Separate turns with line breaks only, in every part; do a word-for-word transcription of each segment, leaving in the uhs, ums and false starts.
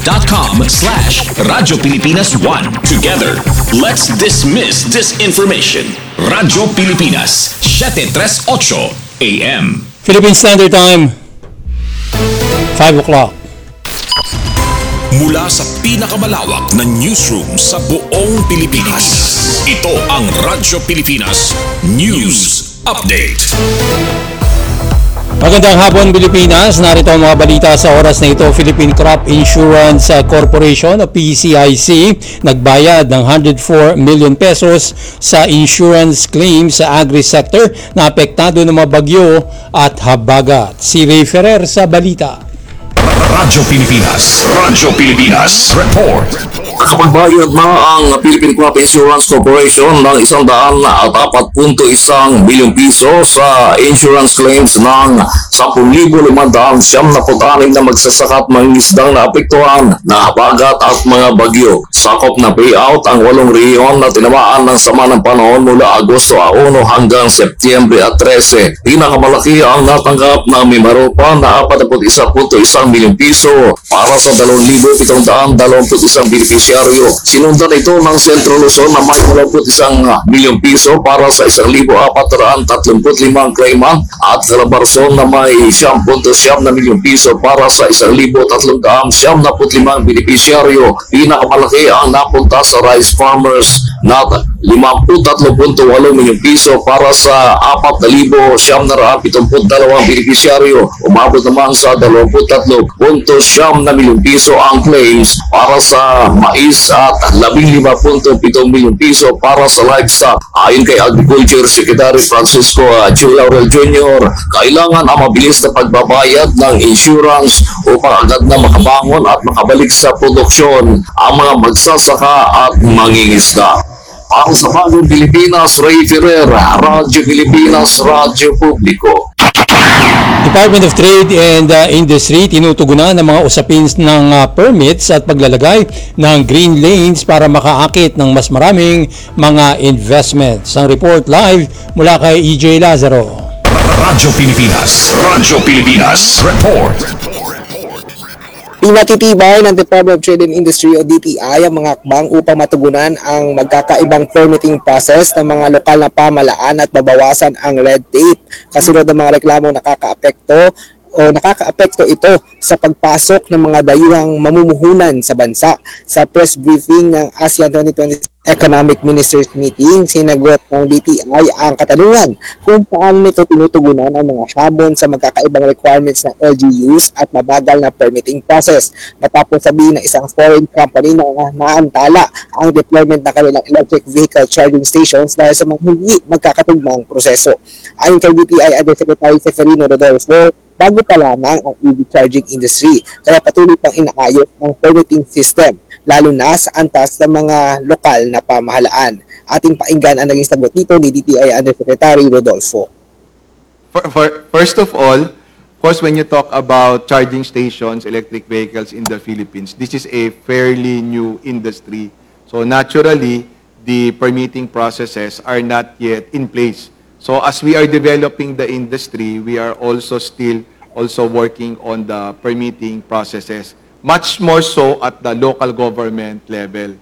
dot com slash Radyo Pilipinas one. Together, let's dismiss disinformation. Radyo Pilipinas, seven thirty-eight A M.
Philippine Standard Time, five o'clock.
Mula sa pinakamalawak na newsroom sa buong Pilipinas, ito ang Radyo Pilipinas News Update.
Magandang hapon, Pilipinas. Narito ang mga balita sa oras na ito. Philippine Crop Insurance Corporation o P C I C nagbayad ng one hundred four million pesos sa insurance claims sa agri-sector na apektado ng mga bagyo at habagat. Si Ray Ferrer sa balita.
Radyo Pilipinas, Radyo Pilipinas Report.
Nakapagbayad na ang Philippine Crop Insurance Corporation ng isang daan at apat punto isang bilyong piso sa insurance claims ng ten libo limandaan siyam na putanim na magsasaka at mangingisdang naapektuhan na habagat at mga bagyo. Sakop na payout ang walong rehiyon na tinamaan ng sama ng panahon mula Agosto one hanggang Setyembre thirteen. Pinakamalaki ang natanggap ng Mimaropa na apat punto one punto one milyong piso para sa two thousand seven hundred twenty-one beneficiaryo. Sinundan ito ng Centro Luzon na may one punto one milyong piso para sa one thousand four hundred thirty-five claimant at Calabarzon na may one punto one na milyong piso para sa one thousand three hundred fifty-five beneficiaryo. Pinakamalaki ang napunta sa rice farmers na fifty-three punto eight milyong piso para sa four thousand one hundred seventy-two beneficiaryo. Umabot naman sa twenty-three punto one na milyong piso ang claims para sa mais at fifteen punto seven milyong piso para sa livestock. Ayon kay Agriculture Secretary Francisco Chu Laurel Junior, kailangan ang mabilis na pagbabayad ng insurance upang agad na makabangon at makabalik sa produksyon ang mga magsasaka at mangingisda. Para sa Bagong Pilipinas, Ray Ferrer, Radyo Pilipinas, Radyo Publiko.
Department of Trade and uh, Industry tinutugunan ng mga usapin ng uh, permits at paglalagay ng green lanes para makaakit ng mas maraming mga investments. Ang report live mula kay E J Lazaro.
Radyo Pilipinas, Radyo Pilipinas Report.
Pinatitibay ng Department of Trade and Industry o D T I ang mga hakbang upang matugunan ang magkakaibang permitting process ng mga lokal na pamahalaan at babawasan ang red tape. Kasunod ng mga reklamong nakakaapekto o nakakaapekto ito sa pagpasok ng mga dayuhang mamumuhunan sa bansa. Sa press briefing ng ASEAN twenty twenty Economic Ministers Meeting, sinagot ng D T I ang katanungan kung paano nito tinutugunan ang mga habon sa magkakaibang requirements ng L G Us at mabagal na permitting process. Matapos sabihin ng isang foreign company na naantala ang deployment ng kanilang electric vehicle charging stations dahil sa mga hindi magkakatugmang proseso. Ayon kay D T I Undersecretary Seferino Rodolfo, bago pa lamang ang E V charging industry, kaya patuloy pang inaayos ang permitting system, lalo na sa antas ng mga lokal na pamahalaan. Ating painggan ang naging sagot nito ni D T I Undersecretary Rodolfo.
For, for, first of all, of course, when you talk about charging stations, electric vehicles in the Philippines, this is a fairly new industry. So naturally, the permitting processes are not yet in place. So as we are developing the industry, we are also still also working on the permitting processes, much more so at the local government level.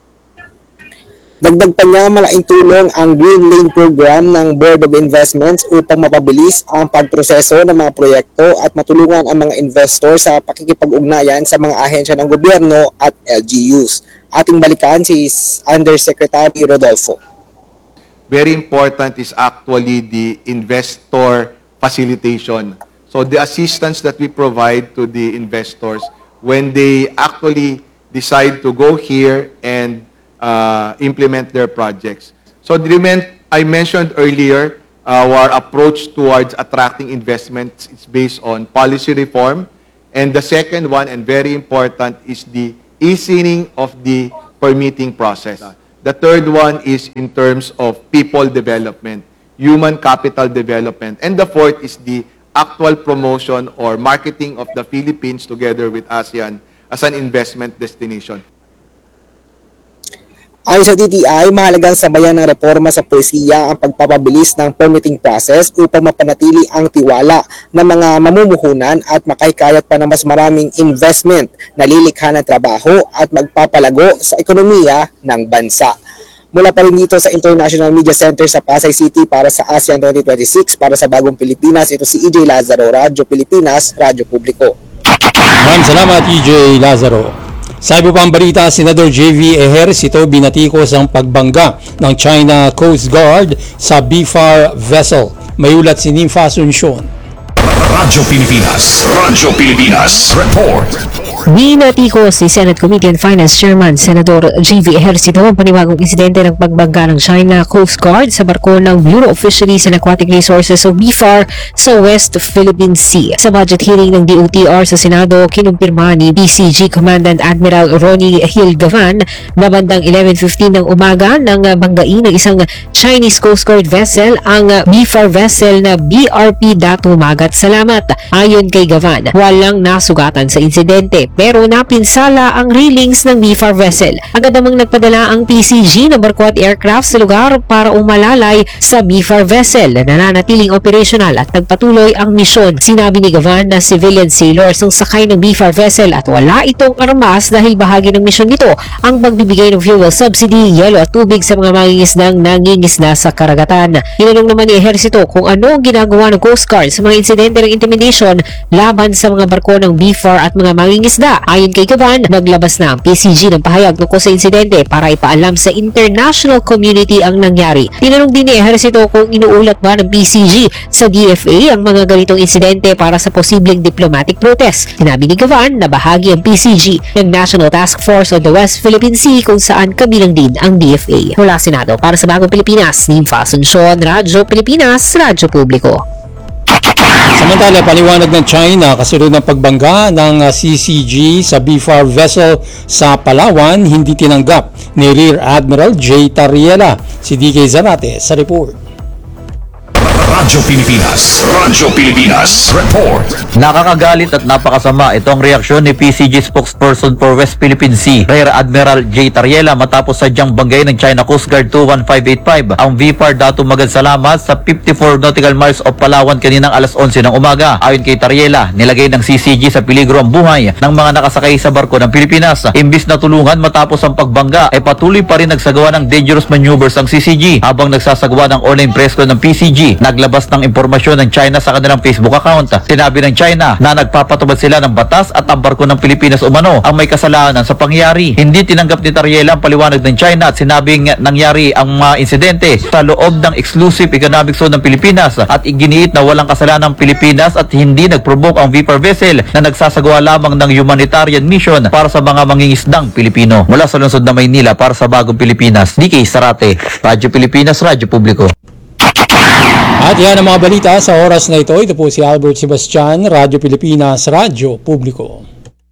Dagdag pa niya, malaking tulong ang Green Lane Program ng Board of Investments upang mapabilis ang pagproseso ng mga proyekto at matulungan ang mga investor sa pakikipag-ugnayan sa mga ahensya ng gobyerno at L G Us. Ating balikan si Undersecretary Rodolfo.
Very important is actually the investor facilitation. So the assistance that we provide to the investors when they actually decide to go here and uh, implement their projects. So the I mentioned earlier, our approach towards attracting investments is based on policy reform. And the second one, and very important, is the easing of the permitting process. The third one is in terms of people development, human capital development. And the fourth is the actual promotion or marketing of the Philippines together with ASEAN as an investment destination.
Ayon sa D T I, mahalagang sabayan ng reforma sa puwersiya ang pagpapabilis ng permitting process upang mapanatili ang tiwala ng mga mamumuhunan at makahikayat pa ng mas maraming investment na lilikha ng trabaho at magpapalago sa ekonomiya ng bansa. Mula pa rin dito sa International Media Center sa Pasay City para sa ASEAN twenty twenty-six para sa Bagong Pilipinas, ito si E J Lazaro, Radyo Pilipinas, Radyo Publiko.
Maraming salamat, E J Lazaro. Sa iba pang balita, Senador J V Ejercito binatikos ang pagbangga ng China Coast Guard sa B F A R vessel. May ulat si Nympha Asuncion.
Radyo Pilipinas, Radyo Pilipinas, report.
Binatikos si Senate Committee on Finance Chairman Senador J V Ejercito ang panibagong insidente ng pagbangga ng China Coast Guard sa barko ng Bureau of Fisheries and Aquatic Resources o B F A R sa West Philippine Sea. Sa budget hearing ng D O T R sa Senado, kinumpirma ni B C G Commandant Admiral Ronnie Hill Gavan na bandang eleven fifteen ng umaga nang banggain ng isang Chinese Coast Guard vessel ang B F A R vessel na B R P Dato Magat Salamat. Ayon kay Gavan, walang nasugatan sa insidente pero napinsala ang railings ng B F A R vessel. Agad namang nagpadala ang P C G na barko at aircraft sa lugar para umalalay sa B F A R vessel na nananatiling operational at nagpatuloy ang misyon. Sinabi ni Gavan na civilian sailors ang sakay ng B F A R vessel at wala itong armas dahil bahagi ng misyon nito ang pagbibigay ng fuel subsidy, yelo at tubig sa mga mangingisdang nangingisda sa karagatan. Tinanong naman ni Ejercito kung ano ang ginagawa ng Coast Guard sa mga insidente ng intimidation laban sa mga barko ng B F A R at mga mangingisda. Ayon kay Gavan, naglabas na ang P C G ng pahayag tungkol sa insidente para ipaalam sa international community ang nangyari. Tinanong din ni Ejercito kung inuulat ba ng P C G sa D F A ang mga ganitong insidente para sa posibleng diplomatic protest. Sinabi ni Gavan na bahagi ang P C G ng National Task Force on the West Philippine Sea kung saan kabilang din ang D F A. Mula Senado para sa Bagong Pilipinas, Nympha Asuncion, Radyo Pilipinas, Radyo Publiko.
Samantala, paliwanag ng China kasunod ng pagbangga ng C C G sa B F A R vessel sa Palawan, hindi tinanggap ni Rear Admiral J. Tariela. Si D K Zarate sa report.
Radyo Pilipinas, Radyo Pilipinas, report.
Nakakagalit at napakasama itong reaksyon ni P C G spokesperson for West Philippine Sea, Rear Admiral J. Tariela, matapos sadyang banggay ng China Coast Guard two one five eight five ang B F A R Dato Magad Salamat sa fifty-four nautical miles of Palawan kaninang alas onse ng umaga. Ayon kay Tariela, nilagay ng C C G sa peligro ang buhay ng mga nakasakay sa barko ng Pilipinas. Imbis na tulungan matapos ang pagbangga, ay patuloy pa rin nagsagawa ng dangerous maneuvers ang C C G habang nagsasagawa ng online press con ng P C G. Naglabas ng impormasyon ng China sa kanilang Facebook account. Sinabi ng China na nagpapatubad sila ng batas at ang barko ng Pilipinas umano ang may kasalanan sa pangyari. Hindi tinanggap ni Tariela ang paliwanag ng China at sinabing nangyari ang mga insidente sa loob ng exclusive economic zone ng Pilipinas at iginiit na walang kasalanan ng Pilipinas at hindi nagprovoke ang B F A R vessel na nagsasagawa lamang ng humanitarian mission para sa mga mangingisdang Pilipino. Mula sa lungsod ng Maynila para sa Bagong Pilipinas, D K Zarate, Radyo Pilipinas, Radyo Publiko.
At yan ang mga balita sa oras na ito. Ito po si Albert Sebastian, Radyo Pilipinas, Radyo Publiko.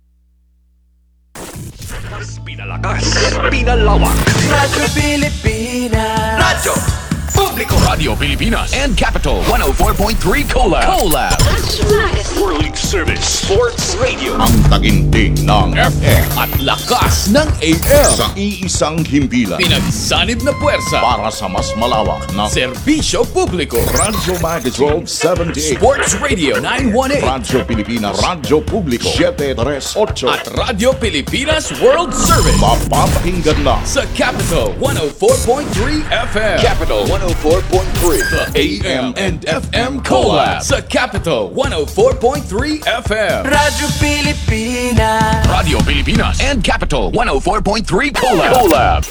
Pinalakas, pinalawak.
Radyo Pilipinas.
Radyo Publiko. Radio Pilipinas and Capital one oh four point three Collab. Collab. World Service Sports Radio.
Ang taginting ng
F M at lakas ng A M.
sa iisang himpilan
Pinagsanib na puwersa.
para sa mas malawak na
Serbisyo Publiko.
Radyo Magazine twelve seventy-eight,
Sports Radio nine one eight.
Radyo Pilipinas, Radyo Publiko seven thirty-eight,
At Radio Pilipinas World Service.
mapapakinggan na
Sa Capital one oh four point three F M. Capital one oh four point three. The A M and F M Collab. Sa Capital one oh four point three F M.
Radyo Pilipinas.
Radio Pilipinas and Capital one oh four point three Collab. Collab.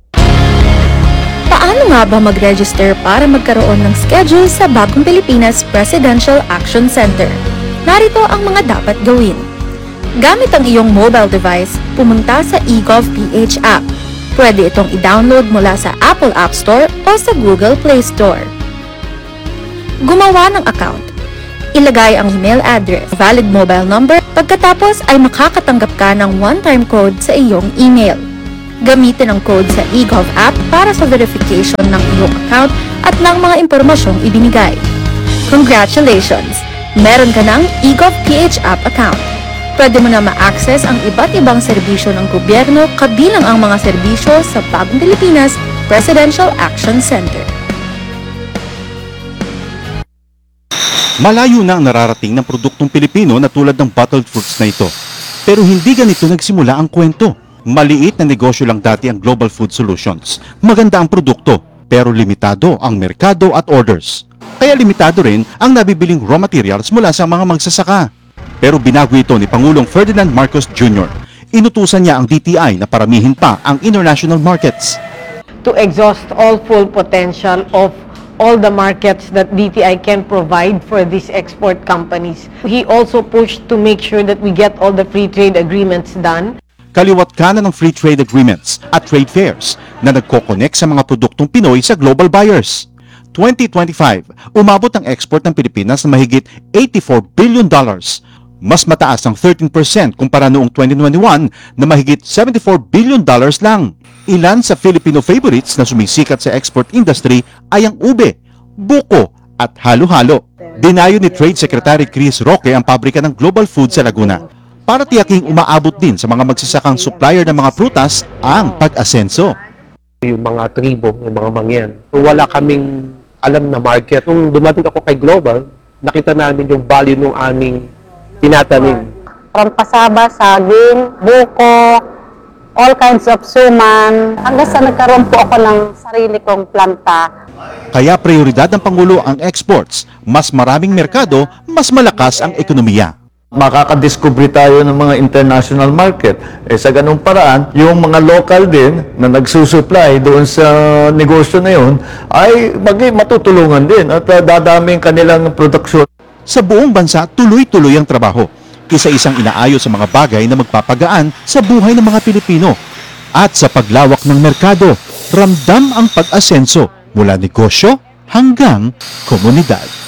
Paano nga ba mag-register para magkaroon ng schedule sa Bagong Pilipinas Presidential Action Center? Narito ang mga dapat gawin. Gamit ang iyong mobile device, pumunta sa eGovPH app. Pwede itong i-download mula sa Apple App Store o sa Google Play Store. Gumawa ng account. Ilagay ang email address, valid mobile number, pagkatapos ay makakatanggap ka ng one-time code sa iyong email. Gamitin ang code sa eGov app para sa verification ng iyong account at ng mga impormasyong ibinigay. Congratulations! Meron ka ng eGovPH app account. Pwede mo na ma-access ang iba't ibang serbisyo ng gobyerno kabilang ang mga serbisyo sa Bagong Pilipinas Presidential Action Center.
Malayo na ang nararating ng produktong Pilipino na tulad ng bottled fruits na ito. Pero hindi ganito nagsimula ang kwento. Maliit na negosyo lang dati ang Global Food Solutions. Maganda ang produkto, pero limitado ang merkado at orders. Kaya limitado rin ang nabibiling raw materials mula sa mga magsasaka. Pero binago ito ni Pangulong Ferdinand Marcos Junior Inutusan niya ang D T I na paramihin pa ang international markets.
To exhaust all full potential of all the markets that D T I can provide for these export companies. He also pushed to make sure that we get all the free trade agreements done.
Kaliwat kanan ng free trade agreements at trade fairs na nagko-connect sa mga produktong Pinoy sa global buyers. twenty twenty-five, umabot ang export ng Pilipinas na mahigit eighty-four billion dollars. Mas mataas ng thirteen percent kumpara noong twenty twenty-one na mahigit seventy-four billion dollars lang. Ilan sa Filipino favorites na sumisikat sa export industry ay ang ube, buko at halo-halo. Dinayo ni Trade Secretary Chris Roque ang pabrika ng Global Food sa Laguna para tiyaking umaabot din sa mga magsasakang supplier ng mga prutas ang pag-asenso.
Yung mga tribo, yung mga mangyan, wala kaming alam na market. Nung dumating ako kay Global, nakita namin yung value ng aming tinatanim.
From pasaba, saging, buko, all kinds of suman, hanggang sa nagkaroon po ako ng sarili kong planta.
Kaya prioridad ng Pangulo ang exports. Mas maraming merkado, mas malakas ang ekonomiya.
Makakadiscover tayo ng mga international market. Eh, sa ganung paraan, yung mga local din na nagsusupply doon sa negosyo na yun ay maging matutulungan din at uh, dadami ang kanilang produksyon.
Sa buong bansa, tuloy-tuloy ang trabaho. Isa-isang inaayos sa mga bagay na magpapagaan sa buhay ng mga Pilipino. At sa paglawak ng merkado, ramdam ang pag-asenso mula negosyo hanggang komunidad.